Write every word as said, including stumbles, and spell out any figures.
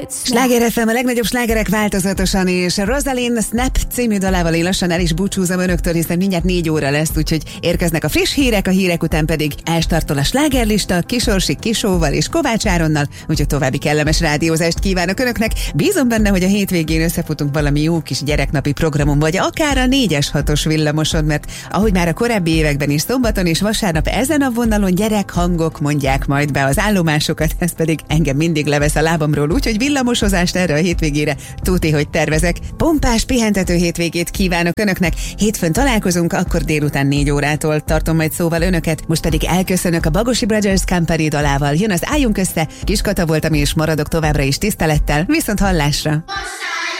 Sláger ef em, a legnagyobb slágerek változatosan, és Rosalind Snap című dalával én lassan el is búcsúzom önöktől, hiszen mindjárt négy óra lesz, úgyhogy érkeznek a friss hírek, a hírek után pedig elstartol a slágerlista Kisorsi Kisóval és Kovács Áronnal, úgyhogy további kellemes rádiózást kívánok önöknek. Bízom benne, hogy a hétvégén összefutunk valami jó kis gyereknapi programon, vagy akár a négyes hatos villamoson, mert ahogy már a korábbi években is, szombaton és vasárnap ezen a vonalon gyerekhangok mondják majd be az állomásokat, ez pedig engem mindig levesz a lábamról, úgyhogy villamosozást erre a hétvégére tuti, hogy tervezek. Pompás, pihentető hétvégét kívánok önöknek. Hétfőn találkozunk, akkor délután négy órától tartom majd szóval önöket. Most pedig elköszönök a Bagosi Brothers Company dalával. Jön az Álljunk össze, Kiskata voltam és maradok továbbra is tisztelettel. Viszont hallásra!